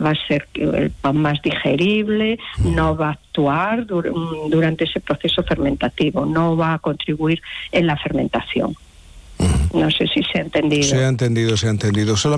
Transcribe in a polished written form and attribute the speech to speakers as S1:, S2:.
S1: va a ser el pan más digerible, no va a actuar durante ese proceso fermentativo, no va a contribuir en la fermentación. No sé si se ha entendido.
S2: Se ha entendido.